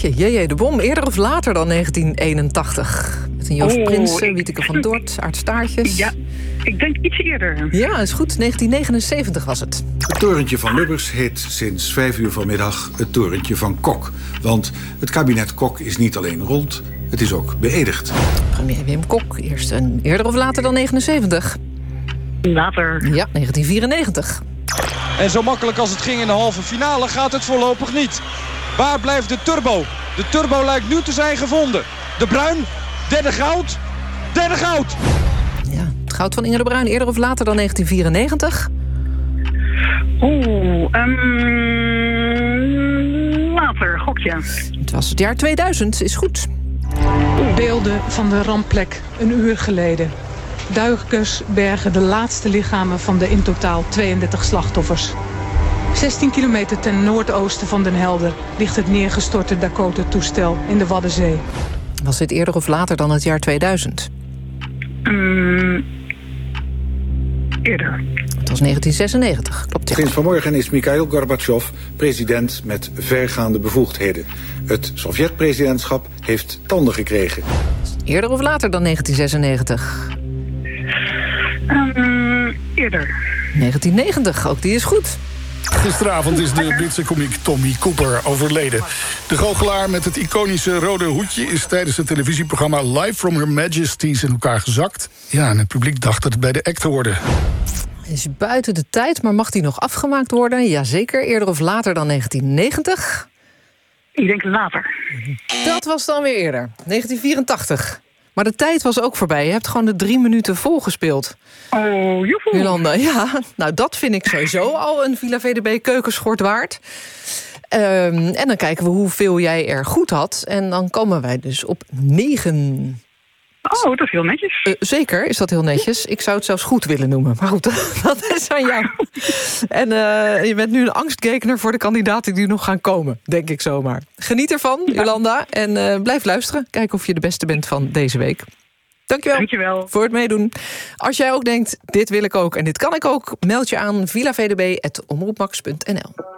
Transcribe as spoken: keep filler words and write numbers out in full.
Jeetje, J J de Bom, eerder of later dan negentien eenentachtig. Met een Joost Oh, Prinsen, ik- Wieteke van Dort, Aart Staartjes. Ja, ik denk iets eerder. Ja, is goed. negentien negenenzeventig was het. Het torentje van Lubbers heet sinds vijf uur vanmiddag het torentje van Kok. Want het kabinet Kok is niet alleen rond, het is ook beëdigd. Premier Wim Kok, eerst een eerder of later dan negenenzeventig. Later. Ja, negentien vierennegentig. En zo makkelijk als het ging in de halve finale gaat het voorlopig niet. Waar blijft de turbo? De turbo lijkt nu te zijn gevonden. De Bruin, derde goud, derde goud. Ja, het goud van Inge de Bruin, eerder of later dan negentien vierennegentig. Oeh, um, later, gokje. Het was het jaar tweeduizend, is goed. Beelden van de rampplek een uur geleden. Duikers bergen de laatste lichamen van de in totaal tweeëndertig slachtoffers. zestien kilometer ten noordoosten van Den Helder ligt het neergestorte Dakota-toestel in de Waddenzee. Was dit eerder of later dan het jaar tweeduizend? Um, eerder. Het was negentien zesennegentig, klopt ja. Sinds vanmorgen is Mikhail Gorbachev president met vergaande bevoegdheden. Het Sovjet-presidentschap heeft tanden gekregen. Eerder of later dan negentien zesennegentig? Um, eerder. negentien negentig, ook die is goed. Gisteravond is de Britse komiek Tommy Cooper overleden. De goochelaar met het iconische rode hoedje is tijdens het televisieprogramma Live from Her Majesty's in elkaar gezakt. Ja, en het publiek dacht dat het bij de act hoorde. Hij is buiten de tijd, maar mag die nog afgemaakt worden? Jazeker, eerder of later dan negentien negentig? Ik denk later. Dat was dan weer eerder, negentien vierentachtig. Maar de tijd was ook voorbij. Je hebt gewoon de drie minuten volgespeeld. Oh, joehoe. Jolanda, ja, nou dat vind ik sowieso al een Villa V D B keukenschort waard. Um, en dan kijken we hoeveel jij er goed had. En dan komen wij dus op negen. Oh, dat is heel netjes. Uh, zeker, is dat heel netjes. Ik zou het zelfs goed willen noemen. Maar goed, dat is aan jou. En uh, je bent nu een angstgekener voor de kandidaten die nog gaan komen. Denk ik zomaar. Geniet ervan, Jolanda. En uh, blijf luisteren. Kijk of je de beste bent van deze week. Dankjewel, Dankjewel voor het meedoen. Als jij ook denkt, dit wil ik ook en dit kan ik ook, meld je aan villa v d b apenstaartje omroepmax punt n l.